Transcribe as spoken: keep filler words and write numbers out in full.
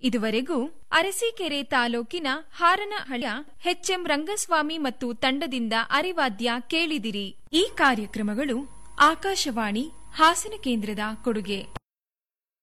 ಇದುವರೆಗೂ ಅರಸೀಕೆರೆ ತಾಲೂಕಿನ ಹಾರನಹಳ್ಳಿಯ ಎಚ್ಎಂ ರಂಗಸ್ವಾಮಿ ಮತ್ತು ತಂಡದಿಂದ ಅರಿವಾದ್ಯ ಕೇಳಿದಿರಿ. ಈ ಕಾರ್ಯಕ್ರಮಗಳು ಆಕಾಶವಾಣಿ ಹಾಸನ ಕೇಂದ್ರದ ಕೊಡುಗೆ.